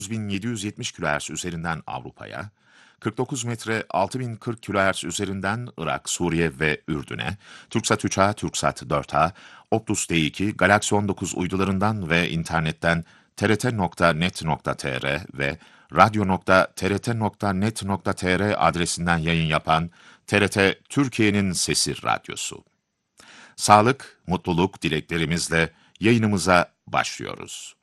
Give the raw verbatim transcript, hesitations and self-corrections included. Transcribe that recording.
bin yedi yüz yetmiş kilohertz üzerinden Avrupa'ya, kırk dokuz metre altı bin kırk kilohertz üzerinden Irak, Suriye ve Ürdün'e, Türksat üç A, Türksat dört A, Optus D iki, Galaxy on dokuz uydularından ve internetten t r t nokta net nokta t r ve radyo nokta t r t nokta net nokta t r adresinden yayın yapan T R T Türkiye'nin Sesi Radyosu. Sağlık, mutluluk dileklerimizle yayınımıza başlıyoruz.